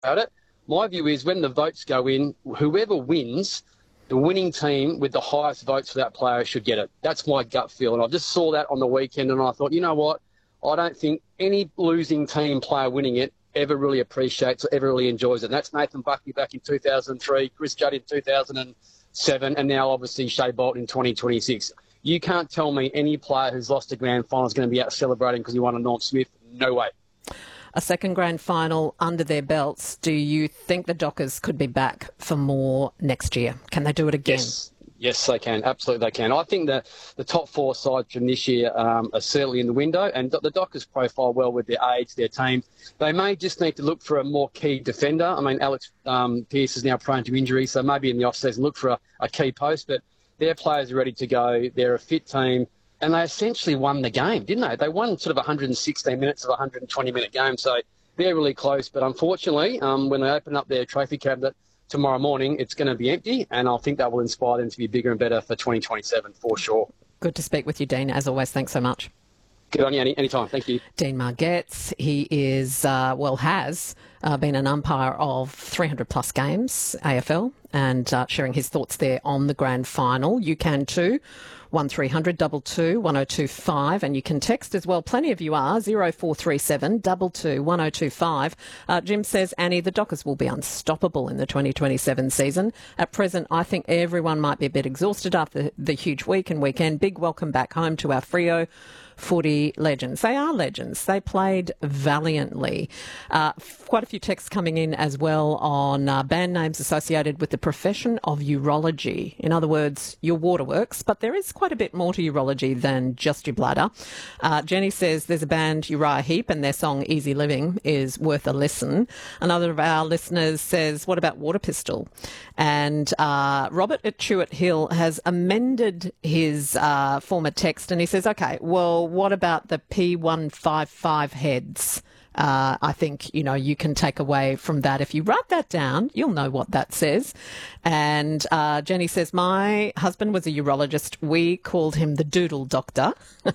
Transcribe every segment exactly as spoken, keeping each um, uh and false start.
about it. My view is when the votes go in, whoever wins, the winning team with the highest votes for that player should get it. That's my gut feel. And I just saw that on the weekend and I thought, you know what? I don't think any losing team player winning it ever really appreciates or ever really enjoys it. And that's Nathan Buckley back in two thousand three, Chris Judd in two thousand seven, and now obviously Shea Bolton in twenty twenty-six. You can't tell me any player who's lost a grand final is going to be out celebrating because he won a Norm Smith. No way. A second grand final under their belts. Do you think the Dockers could be back for more next year? Can they do it again? Yes. Yes, they can. Absolutely, they can. I think the, the top four sides from this year um, are certainly in the window, and the Dockers profile well with their age, their team. They may just need to look for a more key defender. I mean, Alex um, Pearce is now prone to injury, so maybe in the off-season look for a, a key post, but their players are ready to go. They're a fit team, and they essentially won the game, didn't they? They won sort of one hundred sixteen minutes of a one hundred twenty minute game, so they're really close. But unfortunately, um, when they open up their trophy cabinet tomorrow morning, it's going to be empty, and I think that will inspire them to be bigger and better for twenty twenty-seven for sure. Good to speak with you, Dean. As always, thanks so much. Good on you, any anytime. Thank you. Dean Margetts, he is, uh, well, has uh, been an umpire of three hundred plus games, A F L, and uh, sharing his thoughts there on the grand final. You can too. one three hundred two two one oh two five, and you can text as well. Plenty of you are. zero four three seven two two one oh two five. Uh, Jim says, Annie, the Dockers will be unstoppable in the twenty twenty-seven season. At present, I think everyone might be a bit exhausted after the huge week and weekend. Big welcome back home to our Freo footy legends. They are legends. They played valiantly. Uh, quite a few texts coming in as well on uh, band names associated with the profession of urology. In other words, your waterworks, but there is quite a bit more to urology than just your bladder. Uh, Jenny says there's a band, Uriah Heep, and their song Easy Living is worth a listen. Another of our listeners says, what about Water Pistol? And uh, Robert at Chewett Hill has amended his uh, former text, and he says, okay, well, what about the P one fifty-five heads? Uh, I think, you know, you can take away from that. If you write that down, you'll know what that says. And uh, Jenny says, my husband was a urologist. We called him the Doodle Doctor.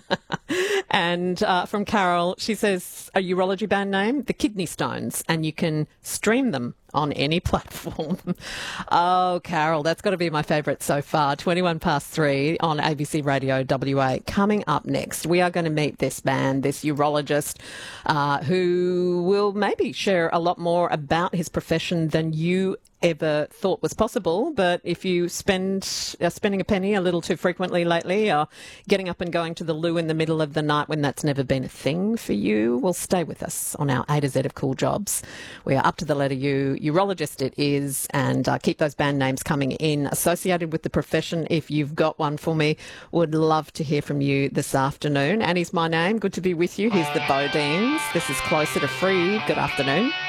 And uh, from Carol, she says, a urology band name, the Kidney Stones, and you can stream them on any platform. Oh, Carol, that's got to be my favourite so far. twenty-one past three on A B C Radio W A. Coming up next, we are going to meet this man, this urologist, uh, who will maybe share a lot more about his profession than you ever thought was possible. But if you spend uh, spending a penny a little too frequently lately, or getting up and going to the loo in the middle of the night when that's never been a thing for you, well, stay with us on our A to Z of cool jobs. We are up to the letter U. Urologist it is, and uh, keep those band names coming in associated with the profession. If you've got one for me, would love to hear from you this afternoon. Annie's my name. Good to be with you. Here's the Bodines. This is Closer to Free. Good afternoon.